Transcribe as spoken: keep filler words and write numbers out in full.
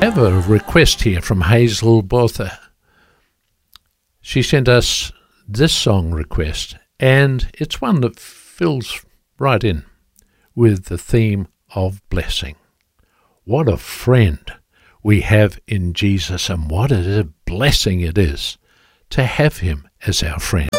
I have a request here from Hazel Botha. She sent us this song request, and it's one that fills right in with the theme of blessing. What a friend we have in Jesus, and what a blessing it is to have him as our friend.